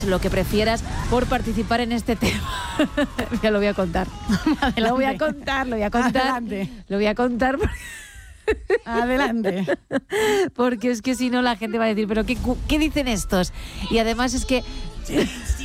lo que prefieras por participar en este tema. Ya lo voy a contar. Lo voy a contar. Adelante. Lo voy a contar. Adelante. Porque es que si no la gente va a decir, ¿pero qué dicen estos? Y además es que